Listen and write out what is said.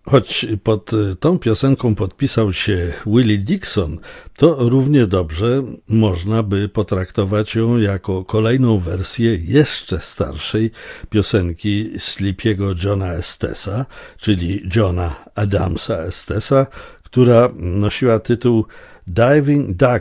Choć pod tą piosenką podpisał się Willie Dixon, to równie dobrze można by potraktować ją jako kolejną wersję jeszcze starszej piosenki Sleepy'ego Johna Estesa, czyli Johna Adamsa Estesa, która nosiła tytuł Diving Duck